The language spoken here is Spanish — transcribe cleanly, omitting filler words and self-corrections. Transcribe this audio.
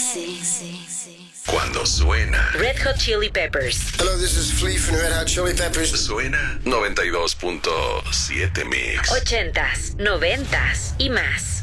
Cuando suena Red Hot Chili Peppers. Hello, this is Flea from Red Hot Chili Peppers. Suena 92.7 Mix. 80s, 90s y más.